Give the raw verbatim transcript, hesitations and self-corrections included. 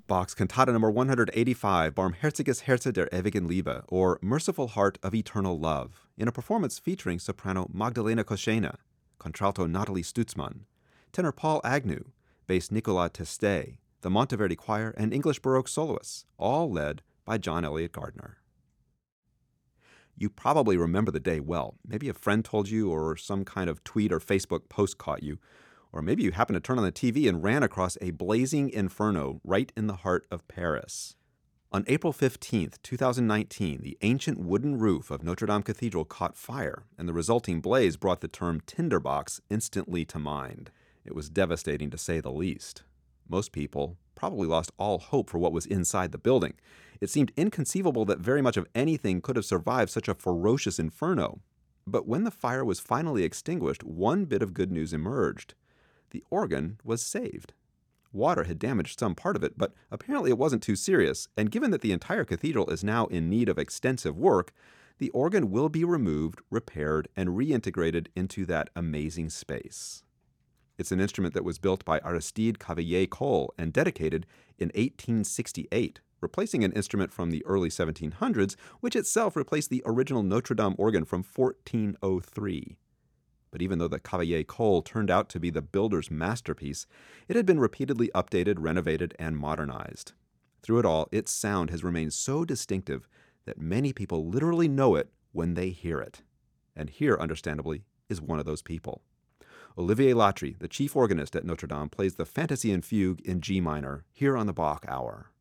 Bach's Cantata number one hundred eighty-five, Barmherziges Herze der ewigen Liebe, or Merciful Heart of Eternal Love, in a performance featuring soprano Magdalena Koschena, contralto Natalie Stutzmann, tenor Paul Agnew, bass Nicolas Testé, the Monteverdi Choir, and English Baroque soloists, all led by John Eliot Gardiner. You probably remember the day well. Maybe a friend told you, or some kind of tweet or Facebook post caught you. Or maybe you happened to turn on the T V and ran across a blazing inferno right in the heart of Paris. On April fifteenth, two thousand nineteen, the ancient wooden roof of Notre Dame Cathedral caught fire, and the resulting blaze brought the term tinderbox instantly to mind. It was devastating to say the least. Most people probably lost all hope for what was inside the building. It seemed inconceivable that very much of anything could have survived such a ferocious inferno. But when the fire was finally extinguished, one bit of good news emerged. The organ was saved. Water had damaged some part of it, but apparently it wasn't too serious, and given that the entire cathedral is now in need of extensive work, the organ will be removed, repaired, and reintegrated into that amazing space. It's an instrument that was built by Aristide Cavelier-Coll and dedicated in eighteen sixty-eight, replacing an instrument from the early seventeen hundreds, which itself replaced the original Notre Dame organ from fourteen oh three. But even though the Cavelier-Coll turned out to be the builder's masterpiece, it had been repeatedly updated, renovated, and modernized. Through it all, its sound has remained so distinctive that many people literally know it when they hear it. And here, understandably, is one of those people. Olivier Latry, the chief organist at Notre Dame, plays the Fantaisie and Fugue in G minor here on the Bach Hour.